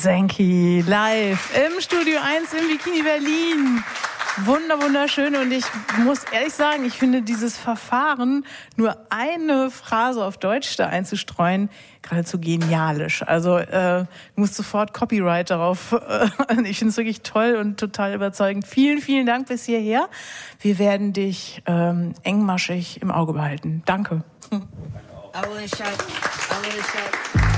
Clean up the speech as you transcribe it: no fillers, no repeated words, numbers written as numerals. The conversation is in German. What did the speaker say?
Zenki live im Studio 1 im Bikini Berlin. Wunderschön, und ich muss ehrlich sagen, ich finde dieses Verfahren, nur eine Phrase auf Deutsch da einzustreuen, geradezu genialisch. Also du musst sofort Copyright darauf. Ich finde es wirklich toll und total überzeugend. Vielen, vielen Dank bis hierher. Wir werden dich engmaschig im Auge behalten. Danke. I will shout.